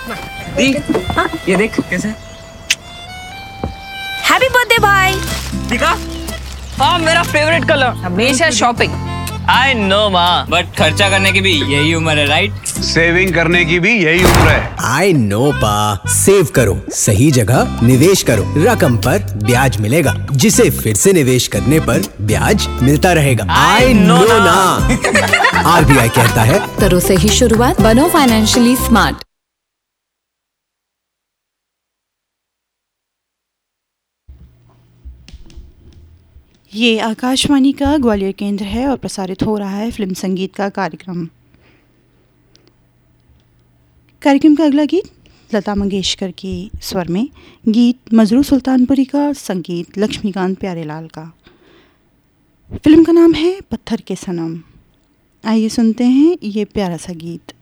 दी, ये देख कैसे हैप्पी बर्थडे भाई। दिखा। हाँ मेरा फेवरेट कलर। हमेशा शॉपिंग। आई नो माँ, बट खर्चा करने की भी यही उम्र है, राइट? सेविंग करने की भी यही उम्र है। आई नो पा, सेव करो, सही जगह निवेश करो, रकम पर ब्याज मिलेगा, जिसे फिर से निवेश करने पर ब्याज मिलता रहेगा। आई नो ना। आरबीआई कहता है करो सही शुरुआत, बनो फाइनेंशियली स्मार्ट। ये आकाशवाणी का ग्वालियर केंद्र है और प्रसारित हो रहा है फिल्म संगीत का कार्यक्रम का अगला गीत लता मंगेशकर की स्वर में, गीत मजरू सुल्तानपुरी का, संगीत लक्ष्मीकांत प्यारेलाल का। फिल्म का नाम है पत्थर के सनम। आइए सुनते हैं ये प्यारा सा गीत।